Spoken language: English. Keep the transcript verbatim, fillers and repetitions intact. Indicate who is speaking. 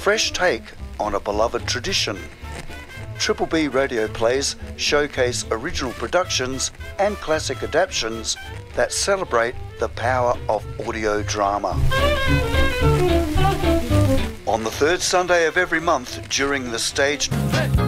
Speaker 1: fresh take on a beloved tradition. Triple B radio plays showcase original productions and classic adaptations that celebrate the power of audio drama. On the third Sunday of every month during the staged